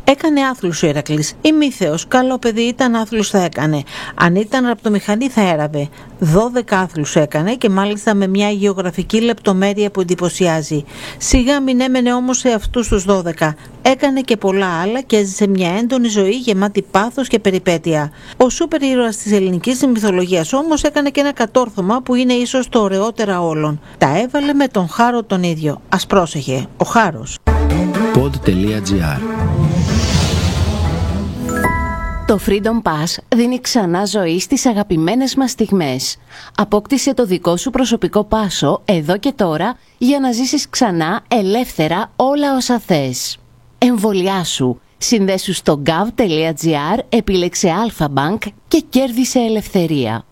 Έκανε άθλους ο Ηρακλής. Ημίθεος, καλό παιδί ήταν, άθλους θα έκανε. Αν ήταν ραπτομηχανή θα έραβε. 12 άθλους έκανε και μάλιστα με μια γεωγραφική λεπτομέρεια που εντυπωσιάζει. Σιγά μην έμενε όμως σε αυτούς τους 12. Έκανε και πολλά άλλα και έζησε μια έντονη ζωή γεμάτη πάθος και περιπέτεια. Ο σούπερ ήρωας της ελληνικής μυθολογίας όμως έκανε και ένα κατόρθωμα που είναι ίσως το ωραιότερα όλων. Τα έβαλε με τον Χάρο τον ίδιο. Ας πρόσεχε, ο Χάρος. Pod.gr. Το Freedom Pass δίνει ξανά ζωή στις αγαπημένες μας στιγμές. Απόκτησε το δικό σου προσωπικό πάσο εδώ και τώρα για να ζήσεις ξανά ελεύθερα όλα όσα θες. Εμβολιάσου. Συνδέσου στο gov.gr, επίλεξε Alpha Bank και κέρδισε ελευθερία.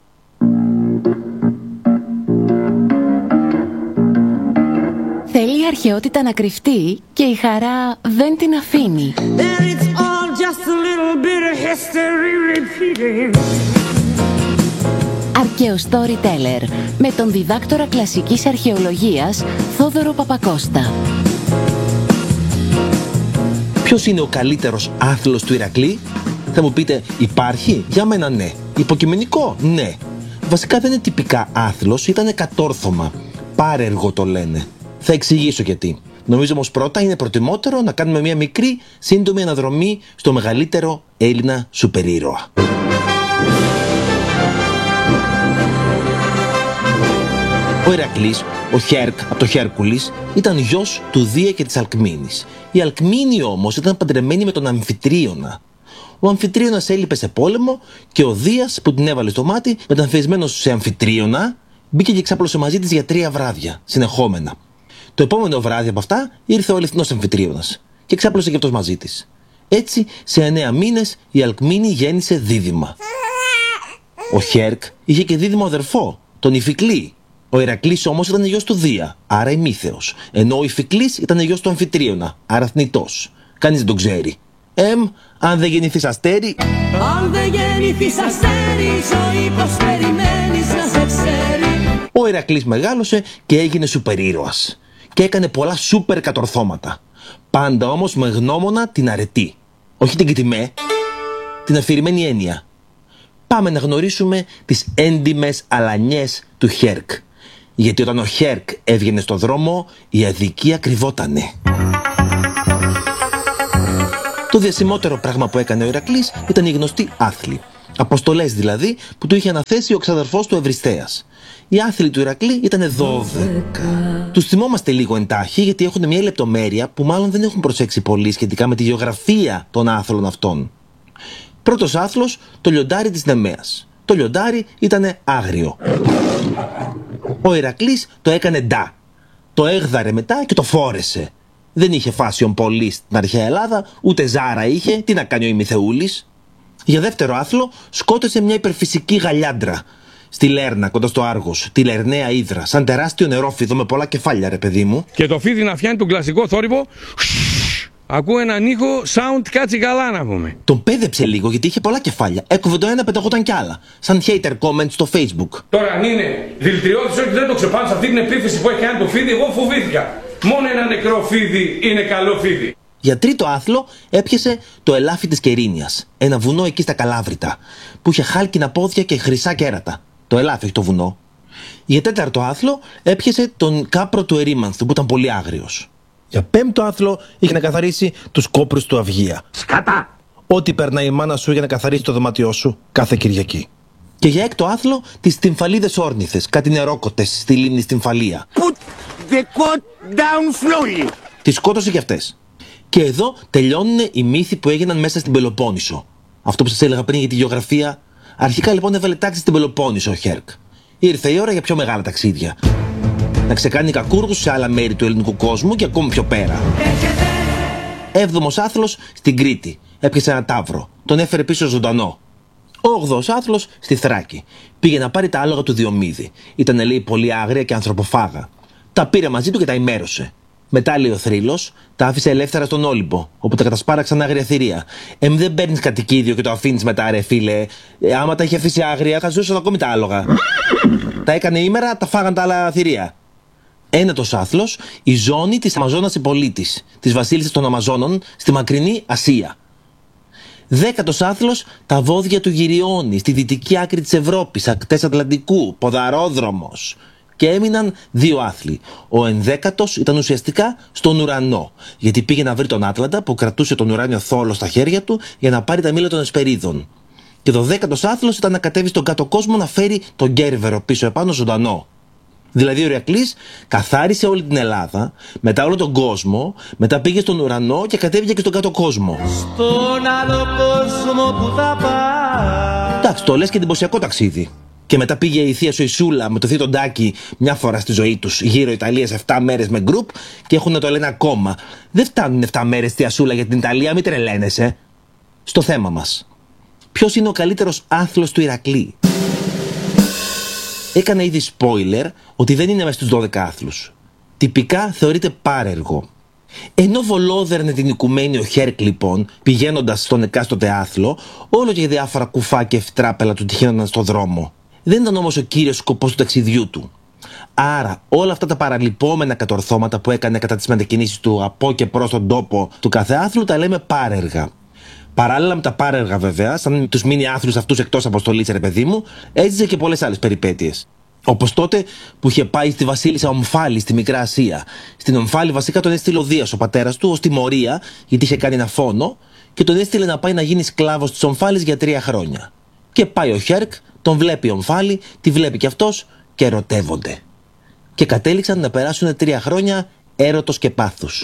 Θέλει η αρχαιότητα να κρυφτεί και η χαρά δεν την αφήνει. Αρχαίο Storyteller με τον διδάκτορα κλασικής αρχαιολογίας Θόδωρο Παπακώστα. Ποιος είναι ο καλύτερος άθλος του Ηρακλή? Θα μου πείτε, υπάρχει? Για μένα ναι. Υποκειμενικό? Ναι. Βασικά δεν είναι τυπικά άθλος, ήταν κατόρθωμα. Πάρεργο το λένε. Θα εξηγήσω γιατί. Νομίζω όμως πρώτα είναι προτιμότερο να κάνουμε μια μικρή σύντομη αναδρομή στο μεγαλύτερο Έλληνα σούπερ ήρωα. Ο Ηρακλής, ο Χέρκ από το Χέρκουλης, ήταν γιος του Δία και της Αλκμήνης. Η Αλκμήνη όμως ήταν παντρεμένη με τον Αμφιτρίωνα. Ο Αμφιτρίωνας έλειπε σε πόλεμο και ο Δίας που την έβαλε στο μάτι, μεταμφιεσμένος σε Αμφιτρίωνα, μπήκε και ξάπλωσε μαζί της για 3 βράδια συνεχόμενα. Το επόμενο βράδυ από αυτά ήρθε ο αληθινός Αμφιτρίωνας και ξάπλωσε και αυτός μαζί της. Έτσι, σε 9 μήνες η Αλκμήνη γέννησε δίδυμα. Ο Χέρκ είχε και δίδυμο αδερφό, τον Ιφικλή. Ο Ηρακλής όμως ήταν γιος του Δία, άρα ημίθεος, ενώ ο Ιφικλής ήταν γιος του Αμφιτρίωνα, άρα θνητός. Κανείς δεν τον ξέρει. Αν δεν γεννηθείς αστέρι. Αν δεν γεννηθείς αστέρι, ζωή πως περιμένεις να σε ξέρει. Ο Ηρακλής μεγάλωσε και έγινε σούπερ ήρωας. Και έκανε πολλά σούπερ κατορθώματα. Πάντα όμως με γνώμονα την αρετή. Όχι την κοιτημέ, την αφηρημένη έννοια. Πάμε να γνωρίσουμε τις έντιμες αλανιές του Χέρκ. Γιατί όταν ο Χέρκ έβγαινε στο δρόμο, η αδικία κρυβότανε. Το διασημότερο πράγμα που έκανε ο Ηρακλής ήταν οι γνωστοί άθλοι. Αποστολές δηλαδή που του είχε αναθέσει ο ξαδερφός του Ευριστέας. Οι άθλοι του Ηρακλή ήταν 12. Τους θυμόμαστε λίγο εντάχει γιατί έχουν μια λεπτομέρεια που μάλλον δεν έχουν προσέξει πολύ σχετικά με τη γεωγραφία των άθλων αυτών. Πρώτος άθλος, το λιοντάρι της Νεμαίας. Το λιοντάρι ήταν άγριο. Ο Ηρακλής το έκανε ντά. Το έγδαρε μετά και το φόρεσε. Δεν είχε φάσιον πολύ στην αρχαία Ελλάδα, ούτε ζάρα είχε, τι να κάνει ο ημιθεούλης. Για δεύτερο άθλο, σκότωσε μια υπερφυσική γαλιάντρα στη Λέρνα, κοντά στο Άργος, τη Λερναία Ύδρα, σαν τεράστιο νερόφιδο με πολλά κεφάλια, ρε παιδί μου. Και το φίδι να φτιάνει τον κλασικό θόρυβο. Ακούω έναν ήχο, sound κάτσι καλά να πούμε. Τον πέδεψε λίγο γιατί είχε πολλά κεφάλια. Έκοβε το ένα, πεταγόταν κι άλλα. Σαν hater comment στο Facebook. Τώρα αν είναι δηλητηριώδης, όχι δεν το ξεπάνω σε αυτή την επίθεση που έχει κάνει το φίδι, εγώ φοβήθηκα. Μόνο ένα νεκρό φίδι είναι καλό φίδι. Για τρίτο άθλο έπιασε το ελάφι της Κερίνιας, ένα βουνό εκεί στα Καλάβρητα, που είχε χάλκινα πόδια και χρυσά κέρατα. Το ελάφι έχει το βουνό. Για τέταρτο άθλο έπιασε τον κάπρο του Ερήμανθου που ήταν πολύ άγριος. Για πέμπτο άθλο είχε να καθαρίσει τους κόπρους του Αυγία. Σκατά! Ό,τι περνάει η μάνα σου για να καθαρίσει το δωμάτιό σου κάθε Κυριακή. Και για έκτο άθλο τις στυμφαλίδες όρνηθες, κάτι νερόκοτες στη λίμνη Στυμφαλία. Put the coat down slowly! Τις σκότωσε κι αυτές. Και εδώ τελειώνουν οι μύθοι που έγιναν μέσα στην Πελοπόννησο. Αυτό που σας έλεγα πριν για τη γεωγραφία. Αρχικά λοιπόν έβαλε τάξη στην Πελοπόννησο ο Χέρκ. Ήρθε η ώρα για πιο μεγάλα ταξίδια. Να ξεκάνει κακούργους σε άλλα μέρη του ελληνικού κόσμου και ακόμη πιο πέρα. Έβδομος άθλος στην Κρήτη. Έπιασε ένα ταύρο. Τον έφερε πίσω ζωντανό. Ο όγδοος άθλος στη Θράκη. Πήγε να πάρει τα άλογα του Διομήδη. Ήτανε λέει πολύ άγρια και ανθρωποφάγα. Τα πήρε μαζί του και τα ημέρωσε. Μετά λέει ο θρύλος, τα άφησε ελεύθερα στον Όλυμπο, όπου τα κατασπάραξαν άγρια θηρία. Δεν παίρνεις κατοικίδιο και το αφήνεις μετά, ρε φίλε. Άμα τα είχε αφήσει άγρια, θα ζούσαν ακόμη τα άλογα. Τα έκανε ήμερα, τα φάγαν τα άλλα θηρία. Ένατος άθλος, η ζώνη της Αμαζόνας Ιππολίτης, της βασίλισσας των Αμαζόνων, στη μακρινή Ασία. 10ος άθλος, τα βόδια του Γυριώνη, στη δυτική άκρη της Ευρώπης, ακτές Ατλαντικού, ποδαρόδρομος. Και έμειναν 2 άθλοι. Ο 11ος ήταν ουσιαστικά στον ουρανό, γιατί πήγε να βρει τον Άτλαντα που κρατούσε τον ουράνιο θόλο στα χέρια του για να πάρει τα μήλα των Εσπερίδων. Και το 10ος άθλος ήταν να κατέβει στον κάτω κόσμο να φέρει τον Κέρβερο πίσω επάνω ζωντανό. Δηλαδή ο Ηρακλής καθάρισε όλη την Ελλάδα, μετά όλο τον κόσμο, μετά πήγε στον ουρανό και κατέβηκε και στον κάτω κόσμο. Στον άλλο κόσμο που θα πάει. Εντάξει, το λες και εντυπωσιακό ταξίδι. Και μετά πήγε η θεία σου η Σούλα με το θείο τον Τάκη μια φορά στη ζωή τους γύρω Ιταλίας 7 μέρες με γκρουπ και έχουν να το λένε ακόμα. Δεν φτάνουν 7 μέρες θεία Σούλα για την Ιταλία, μην τρελαίνεσαι. Στο θέμα μας. Ποιος είναι ο καλύτερος άθλος του Ηρακλή? Έκανα ήδη spoiler ότι δεν είναι μέσα στους 12 άθλους. Τυπικά θεωρείται πάρεργο. Ενώ βολόδερνε την οικουμένη ο Χέρκ λοιπόν, πηγαίνοντας στον εκάστοτε άθλο, όλο και διάφορα κουφά και ευτράπελα του τυχαίνονταν στον δρόμο. Δεν ήταν όμως ο κύριος σκοπός του ταξιδιού του. Άρα όλα αυτά τα παραλυπόμενα κατορθώματα που έκανε κατά τις μετακινήσεις του από και προς τον τόπο του κάθε άθλου τα λέμε πάρεργα. Παράλληλα με τα πάρεργα βέβαια, σαν τους μίνι άθλους αυτούς εκτός αποστολής ρε παιδί μου, έζησε και πολλές άλλες περιπέτειες. Όπως τότε που είχε πάει στη Βασίλισσα Ομφάλη στη Μικρά Ασία. Στην Ομφάλη βασικά τον έστειλε ο Δίας ο πατέρας του ως τιμωρία γιατί είχε κάνει ένα φόνο και τον έστειλε να πάει να γίνει σκλάβος της Ομφάλης για 3 χρόνια. Και πάει ο Χέρκ, τον βλέπει η Ομφάλη, τη βλέπει κι αυτός και ερωτεύονται. Και κατέληξαν να περάσουν 3 χρόνια έρωτος και πάθους.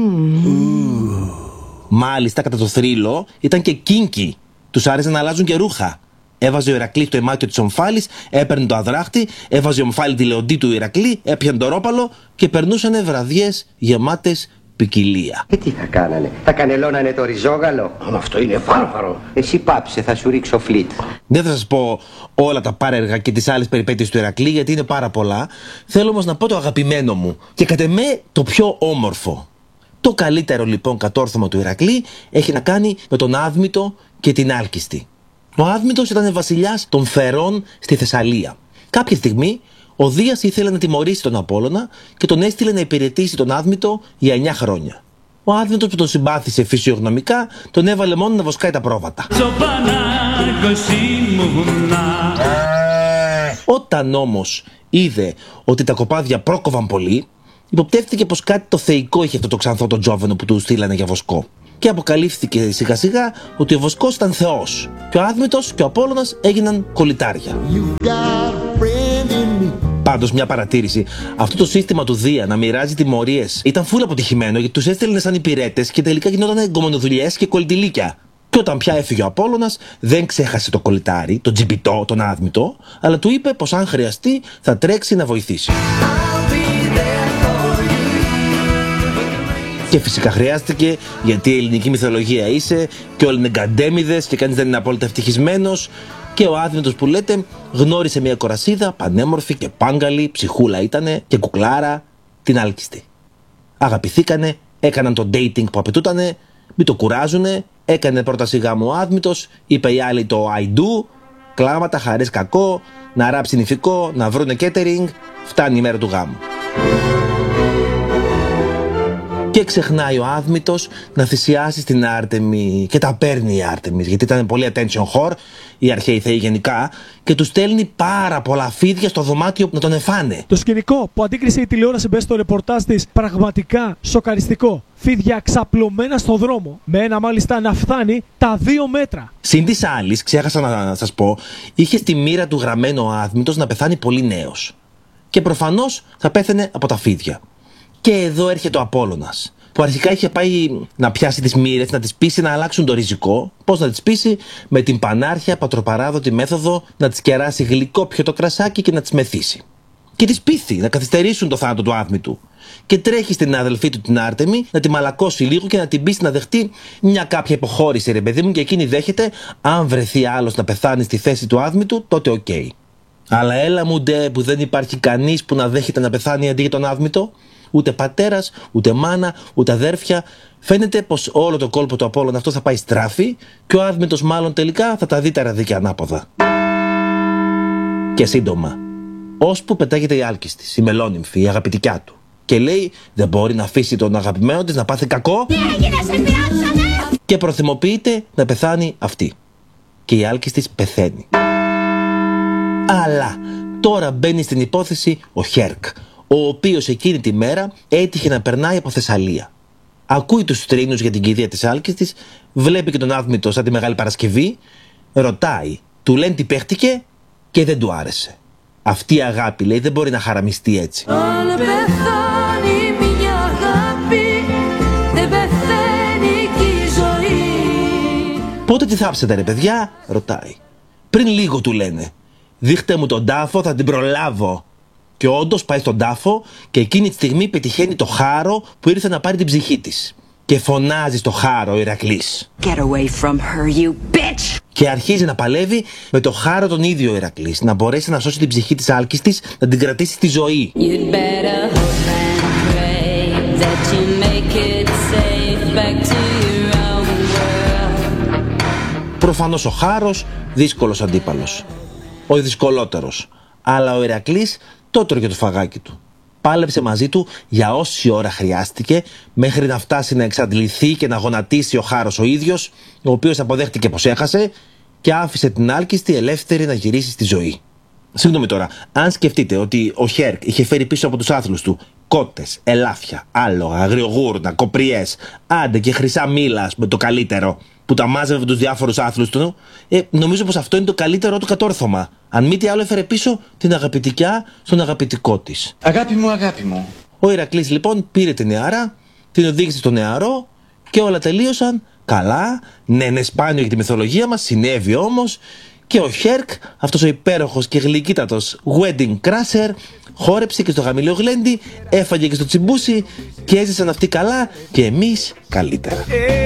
Μάλιστα, κατά το θρύλο ήταν και κίνκι. Τους άρεσε να αλλάζουν και ρούχα. Έβαζε ο Ηρακλής το αιμάτιο της Ομφάλης, έπαιρνε το αδράχτη, έβαζε η Ομφάλη τη λεοντή του Ηρακλή, έπιανε το ρόπαλο και περνούσανε βραδιές γεμάτες ποικιλία. Και τι θα κάνανε, θα κανελώνανε το ριζόγαλο? Μα αυτό είναι βάρβαρο. Εσύ πάψε, θα σου ρίξω φλίτ. Δεν θα σας πω όλα τα πάρεργα και τις άλλες περιπέτειες του Ηρακλή γιατί είναι πάρα πολλά. Θέλω όμως να πω το αγαπημένο μου και κατ' εμέ το πιο όμορφο. Το καλύτερο λοιπόν κατόρθωμα του Ηρακλή έχει να κάνει με τον Άδμητο και την Άλκιστη. Ο Άδμητος ήταν βασιλιάς των Φερών στη Θεσσαλία. Κάποια στιγμή ο Δίας ήθελε να τιμωρήσει τον Απόλλωνα και τον έστειλε να υπηρετήσει τον Άδμητο για 9 χρόνια. Ο Άδμητος που τον συμπάθησε φυσιογνωμικά τον έβαλε μόνο να βοσκάει τα πρόβατα. Όταν όμως είδε ότι τα κοπάδια πρόκοβαν πολύ, υποπτεύτηκε πως κάτι το θεϊκό είχε αυτό το ξανθό τον Τζόβενο που του στείλανε για βοσκό. Και αποκαλύφθηκε σιγά σιγά ότι ο βοσκός ήταν θεός. Και ο Άδμητος και ο Απόλλωνας έγιναν κολλητάρια. Πάντως μια παρατήρηση. Αυτό το σύστημα του Δία να μοιράζει τιμωρίες ήταν φούλα αποτυχημένο γιατί τους έστελνε σαν υπηρέτες και τελικά γινόταν εγκομονοδουλειές και κολλητηλίκια. Και όταν πια έφυγε ο Απόλλωνας δεν ξέχασε το κολλητάρι, τον τζιμπιτό, τον Άδμητο, αλλά του είπε πως αν χρειαστεί θα τρέξει να βοηθήσει. Και φυσικά χρειάστηκε, γιατί η ελληνική μυθολογία είσαι και όλοι είναι γκαντέμιδες και κανείς δεν είναι απόλυτα ευτυχισμένος. Και ο Άδμητος που λέτε γνώρισε μια κορασίδα πανέμορφη και πάγκαλη, ψυχούλα ήτανε και κουκλάρα, την Άλκιστη. Αγαπηθήκανε, έκαναν το dating που απαιτούτανε, μην το κουράζουνε, έκανε πρόταση γάμου ο Άδμητος, είπε η άλλη το I do, κλάματα, χαρές κακό, να ράψει νηφικό, να βρούνε catering, φτάνει η μέρα του γάμου. Και ξεχνάει ο Άδμητος να θυσιάσει στην Άρτεμι και τα παίρνει η Άρτεμις γιατί ήταν πολύ attention whore, οι αρχαίοι θεοί γενικά, και του στέλνει πάρα πολλά φίδια στο δωμάτιο να τον εφάνε. Το σκηνικό που αντίκρισε η τηλεόραση μέσα στο ρεπορτάζ της πραγματικά σοκαριστικό. Φίδια ξαπλωμένα στο δρόμο, με ένα μάλιστα να φτάνει τα 2 μέτρα. Συν της άλλης, ξέχασα να σας πω, είχε στη μοίρα του γραμμένο ο Άδμητος να πεθάνει πολύ νέος. Και προφανώς θα πέθαινε από τα φίδια. Και εδώ έρχεται ο Απόλλωνας, που αρχικά είχε πάει να πιάσει τις μοίρες, να τις πείσει να αλλάξουν το ριζικό. Πώς να τις πείσει? Με την πανάρχια πατροπαράδοτη μέθοδο να τις κεράσει γλυκό πιωτό κρασάκι και να τις μεθύσει. Και τις πείθει να καθυστερήσουν το θάνατο του Άδμητου. Και τρέχει στην αδελφή του την Άρτεμι να τη μαλακώσει λίγο και να την πείσει να δεχτεί μια κάποια υποχώρηση, ρε παιδί μου, και εκείνη δέχεται, αν βρεθεί άλλος να πεθάνει στη θέση του Άδμητου, τότε οκ. Αλλά έλα μου ντε που δεν υπάρχει κανείς που να δέχεται να πεθάνει αντί για τον Άδμητο. Ούτε πατέρας, ούτε μάνα, ούτε αδέρφια. Φαίνεται πως όλο το κόλπο του Απόλλωνα αυτό θα πάει στράφη και ο Άδμητος μάλλον τελικά θα τα δει τα ραδίκια ανάποδα. Και σύντομα, ώσπου πετάγεται η Άλκιστης, η μελόνυμφη, η αγαπητικιά του. Και λέει δεν μπορεί να αφήσει τον αγαπημένο της να πάθει κακό. και προθυμοποιείται να πεθάνει αυτή. Και η άλκης της πεθαίνει. Αλλά τώρα μπαίνει στην υπόθεση ο Χέρκ, ο οποίος εκείνη τη μέρα έτυχε να περνάει από Θεσσαλία. Ακούει τους τρίνους για την κηδεία της άλκης της, βλέπει και τον Άδμητο σαν τη Μεγάλη Παρασκευή, ρωτάει, του λένε τι παίχτηκε και δεν του άρεσε. Αυτή η αγάπη, λέει, δεν μπορεί να χαραμιστεί έτσι. Αν πεθάνει μια αγάπη, δεν πεθαίνει και η ζωή. Πότε τι θάψετε ρε παιδιά, ρωτάει. Πριν λίγο του λένε. Δείχτε μου τον τάφο, θα την προλάβω. Και όντως πάει στον τάφο και εκείνη τη στιγμή πετυχαίνει το Χάρο που ήρθε να πάρει την ψυχή της. Και φωνάζει στο Χάρο ο Ηρακλής. Get away from her, you bitch! Και αρχίζει να παλεύει με το Χάρο τον ίδιο ο Ηρακλής, να μπορέσει να σώσει την ψυχή της άλκης της, να την κρατήσει στη ζωή. Προφανώς ο Χάρος, δύσκολος αντίπαλος. Ο δυσκολότερος. Αλλά ο Ηρακλής το τρώγε το φαγάκι του. Πάλεψε μαζί του για όση ώρα χρειάστηκε, μέχρι να φτάσει να εξαντληθεί και να γονατίσει ο Χάρος ο ίδιος, ο οποίος αποδέχτηκε πως έχασε και άφησε την άλκιστη ελεύθερη να γυρίσει στη ζωή. Συγγνώμη τώρα, αν σκεφτείτε ότι ο Χέρκ είχε φέρει πίσω από τους άθλους του κότες, ελάφια, άλογα, αγριογούρνα, κοπριές, άντε και χρυσά μήλα με το καλύτερο, που τα μάζευε με τους διάφορους άθλους του, νομίζω πως αυτό είναι το καλύτερο του κατόρθωμα. Αν μη τι άλλο, έφερε πίσω την αγαπητικιά στον αγαπητικό της. Αγάπη μου, αγάπη μου. Ο Ηρακλής λοιπόν πήρε την νεάρα, την οδήγησε στο νεαρό και όλα τελείωσαν καλά. Ναι, είναι σπάνιο για τη μυθολογία μας, συνέβη όμως. Και ο Χέρκ, αυτός ο υπέροχος και γλυκύτατος wedding crasher, χόρεψε και στο χαμηλό γλέντι, έφαγε και στο τσιμπούσι και έζησαν αυτοί καλά και εμείς καλύτερα.